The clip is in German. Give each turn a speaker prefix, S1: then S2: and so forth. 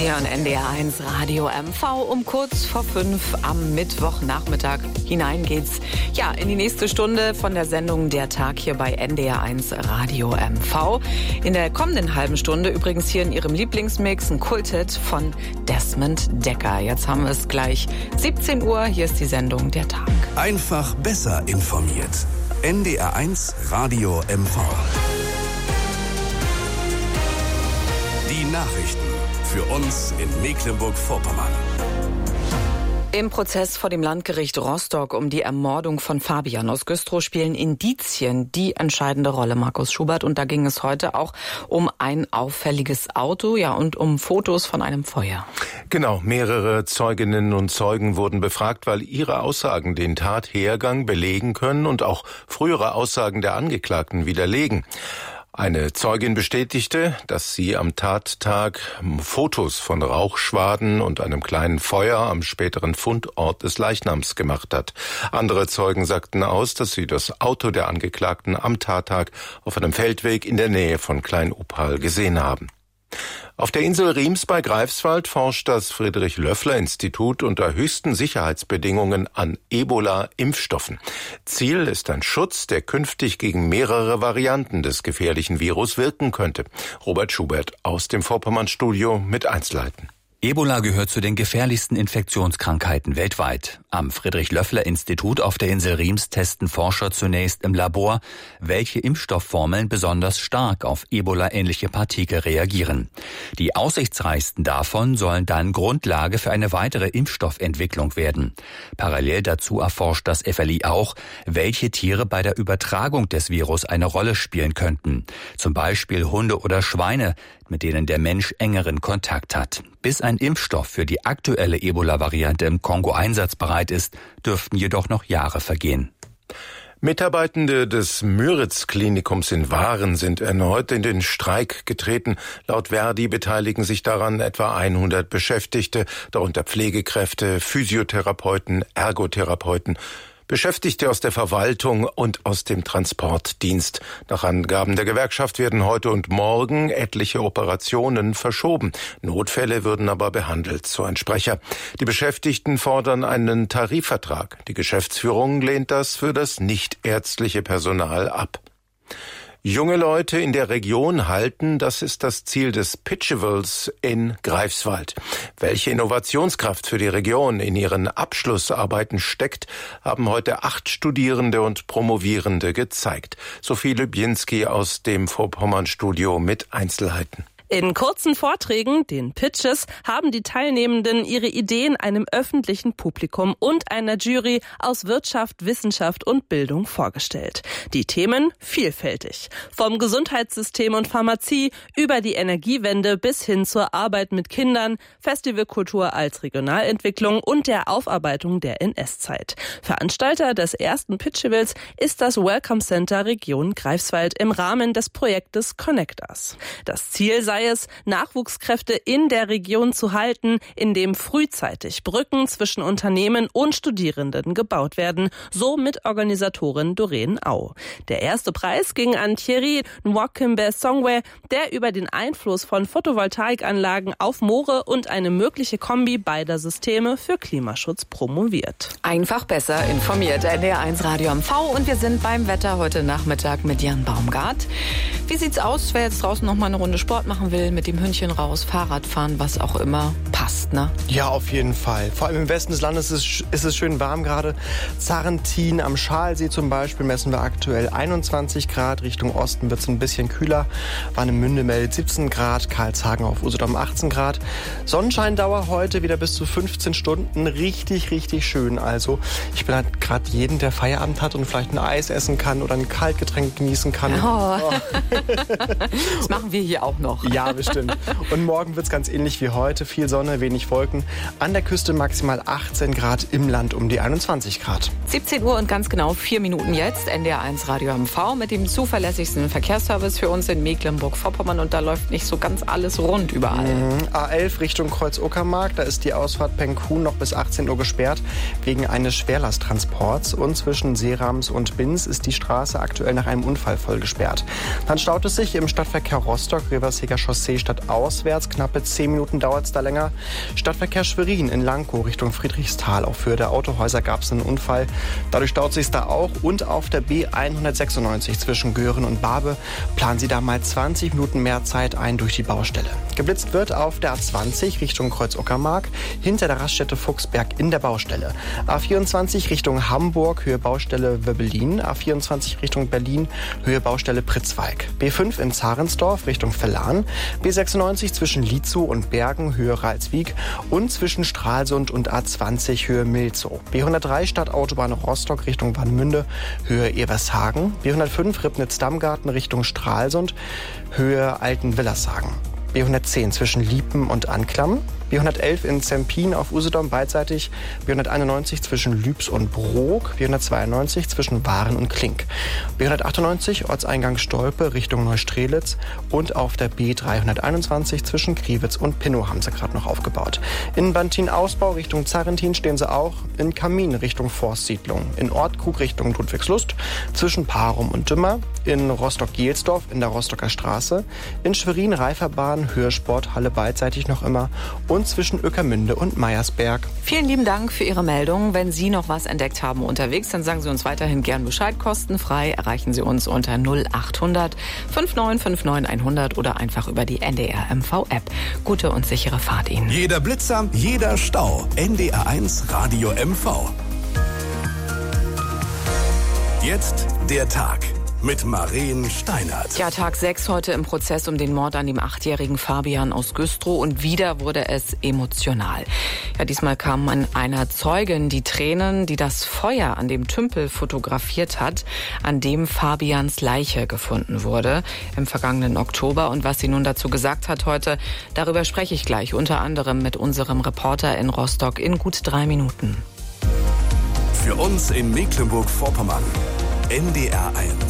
S1: Sie hören NDR1 Radio MV um kurz vor 5 am Mittwochnachmittag. Hinein geht's ja in die nächste Stunde von der Sendung Der Tag hier bei NDR1 Radio MV. In der kommenden halben Stunde übrigens hier in Ihrem Lieblingsmix ein Kulthit von Desmond Dekker. Jetzt haben wir es gleich 17 Uhr. Hier ist die Sendung Der Tag.
S2: Einfach besser informiert. NDR1 Radio MV. Die Nachrichten für uns in Mecklenburg-Vorpommern.
S1: Im Prozess vor dem Landgericht Rostock um die Ermordung von Fabian aus Güstrow spielen Indizien die entscheidende Rolle, Markus Schubert. Und da ging es heute auch um ein auffälliges Auto, ja, und um Fotos von einem Feuer.
S3: Genau, mehrere Zeuginnen und Zeugen wurden befragt, weil ihre Aussagen den Tathergang belegen können und auch frühere Aussagen der Angeklagten widerlegen. Eine Zeugin bestätigte, dass sie am Tattag Fotos von Rauchschwaden und einem kleinen Feuer am späteren Fundort des Leichnams gemacht hat. Andere Zeugen sagten aus, dass sie das Auto der Angeklagten am Tattag auf einem Feldweg in der Nähe von Klein-Oppal gesehen haben. Auf der Insel Riems bei Greifswald forscht das Friedrich-Löffler-Institut unter höchsten Sicherheitsbedingungen an Ebola-Impfstoffen. Ziel ist ein Schutz, der künftig gegen mehrere Varianten des gefährlichen Virus wirken könnte. Robert Schubert aus dem Vorpommern-Studio mit Einzelheiten.
S4: Ebola gehört zu den gefährlichsten Infektionskrankheiten weltweit. Am Friedrich-Löffler-Institut auf der Insel Riems testen Forscher zunächst im Labor, welche Impfstoffformeln besonders stark auf Ebola-ähnliche Partikel reagieren. Die aussichtsreichsten davon sollen dann Grundlage für eine weitere Impfstoffentwicklung werden. Parallel dazu erforscht das FLI auch, welche Tiere bei der Übertragung des Virus eine Rolle spielen könnten. Zum Beispiel Hunde oder Schweine, mit denen der Mensch engeren Kontakt hat. Bis ein Impfstoff für die aktuelle Ebola-Variante im Kongo einsatzbereit ist, dürften jedoch noch Jahre vergehen.
S3: Mitarbeitende des Müritz-Klinikums in Waren sind erneut in den Streik getreten. Laut Verdi beteiligen sich daran etwa 100 Beschäftigte, darunter Pflegekräfte, Physiotherapeuten, Ergotherapeuten, Beschäftigte aus der Verwaltung und aus dem Transportdienst. Nach Angaben der Gewerkschaft werden heute und morgen etliche Operationen verschoben. Notfälle würden aber behandelt, so ein Sprecher. Die Beschäftigten fordern einen Tarifvertrag. Die Geschäftsführung lehnt das für das nichtärztliche Personal ab. Junge Leute in der Region halten, das ist das Ziel des Pitchevals in Greifswald. Welche Innovationskraft für die Region in ihren Abschlussarbeiten steckt, haben heute 8 Studierende und Promovierende gezeigt. Sophie Lübinski aus dem Vorpommern-Studio mit Einzelheiten.
S5: In kurzen Vorträgen, den Pitches, haben die Teilnehmenden ihre Ideen einem öffentlichen Publikum und einer Jury aus Wirtschaft, Wissenschaft und Bildung vorgestellt. Die Themen vielfältig. Vom Gesundheitssystem und Pharmazie über die Energiewende bis hin zur Arbeit mit Kindern, Festivalkultur als Regionalentwicklung und der Aufarbeitung der NS-Zeit. Veranstalter des ersten Pitchevals ist das Welcome Center Region Greifswald im Rahmen des Projektes Connect Us. Das Ziel sei es, Nachwuchskräfte in der Region zu halten, indem frühzeitig Brücken zwischen Unternehmen und Studierenden gebaut werden, so mit Organisatorin Doreen Au. Der erste Preis ging an Thierry Nwakembe-Songwe, der über den Einfluss von Photovoltaikanlagen auf Moore und eine mögliche Kombi beider Systeme für Klimaschutz promoviert.
S1: Einfach besser informiert. NDR1 Radio MV und wir sind beim Wetter heute Nachmittag mit Jan Baumgart. Wie sieht's aus, wer jetzt draußen noch mal eine Runde Sport machen will, mit dem Hündchen raus, Fahrrad fahren, was auch immer, passt, ne?
S6: Ja, auf jeden Fall. Vor allem im Westen des Landes ist es schön warm gerade. Zarrentin am Schalsee zum Beispiel messen wir aktuell 21 Grad. Richtung Osten wird es ein bisschen kühler. Warnemünde meldet 17 Grad, Karlshagen auf Usedom 18 Grad. Sonnenscheindauer heute wieder bis zu 15 Stunden. Richtig, richtig schön. Also ich bin halt gerade jeden, der Feierabend hat und vielleicht ein Eis essen kann oder ein Kaltgetränk genießen kann.
S1: Oh. Das machen wir hier auch noch.
S6: Ja, bestimmt. Und morgen wird es ganz ähnlich wie heute. Viel Sonne, wenig Wolken. An der Küste maximal 18 Grad, im Land um die 21 Grad.
S1: 17 Uhr und ganz genau 4 Minuten jetzt. NDR1 Radio MV mit dem zuverlässigsten Verkehrsservice für uns in Mecklenburg-Vorpommern. Und da läuft nicht so ganz alles rund überall.
S6: A11 Richtung Kreuz-Uckermark. Da ist die Ausfahrt Penkhuhn noch bis 18 Uhr gesperrt wegen eines Schwerlasttransports. Und zwischen Seerams und Binz ist die Straße aktuell nach einem Unfall voll gesperrt. Dann staut es sich im Stadtverkehr Rostock, Riverseger Chaussee stadtauswärts. Knappe 10 Minuten dauert es da länger. Stadtverkehr Schwerin in Lankow Richtung Friedrichsthal. Auch für der Autohäuser gab es einen Unfall. Dadurch staut sich da auch. Und auf der B196 zwischen Göhren und Barbe planen Sie da mal 20 Minuten mehr Zeit ein durch die Baustelle. Geblitzt wird auf der A20 Richtung Kreuz-Uckermark hinter der Raststätte Fuchsberg in der Baustelle. A24 Richtung Hamburg, Höhe Baustelle Wöbbelin. A24 Richtung Berlin, Höhe Baustelle Pritzwalk. B5 in Zarensdorf Richtung Verlan. B96 zwischen Lietzow und Bergen, Höhe Ralswiek. Und zwischen Stralsund und A20 Höhe Milzow. B103 Stadtautobahn Rostock Richtung Warnemünde, Höhe Evershagen. B105 Ribnitz-Dammgarten Richtung Stralsund, Höhe Altenwillershagen. B110 zwischen Liepen und Anklam. B111 in Zempin auf Usedom beidseitig, B191 zwischen Lübs und Brok, B192 zwischen Waren und Klink, B198 Ortseingang Stolpe Richtung Neustrelitz und auf der B321 zwischen Kriwitz und Pinnow haben sie gerade noch aufgebaut. In Bantin-Ausbau Richtung Zarrentin stehen sie auch, in Kamin Richtung Forstsiedlung, in Ortkrug Richtung Ludwigslust, zwischen Parum und Dümmer, in Rostock-Gelsdorf in der Rostocker Straße, in Schwerin Reiferbahn, Höhe Sporthalle beidseitig noch immer und zwischen Ueckermünde und Meiersberg.
S1: Vielen lieben Dank für Ihre Meldung. Wenn Sie noch was entdeckt haben unterwegs, dann sagen Sie uns weiterhin gern Bescheid. Kostenfrei erreichen Sie uns unter 0800 5959 100 oder einfach über die NDR MV App. Gute und sichere Fahrt Ihnen.
S2: Jeder Blitzer, jeder Stau. NDR1 Radio MV. Jetzt der Tag mit Maren Steinert.
S1: Ja, Tag 6 heute im Prozess um den Mord an dem 8-jährigen Fabian aus Güstrow und wieder wurde es emotional. Ja, diesmal kamen an einer Zeugin die Tränen, die das Feuer an dem Tümpel fotografiert hat, an dem Fabians Leiche gefunden wurde im vergangenen Oktober. Und was sie nun dazu gesagt hat heute, darüber spreche ich gleich unter anderem mit unserem Reporter in Rostock in gut 3 Minuten.
S2: Für uns in Mecklenburg-Vorpommern. NDR1